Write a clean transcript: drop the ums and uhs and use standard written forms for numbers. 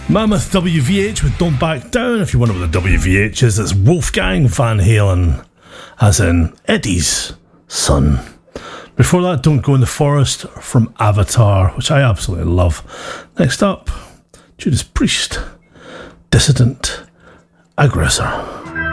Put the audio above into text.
Mammoth WVH with Don't Back Down. If you wonder what the WVH is, it's Wolfgang Van Halen, as in Eddie's son. Before that, Don't Go in the Forest from Avatar, which I absolutely love. Next up, Judas Priest, Dissident Aggressor.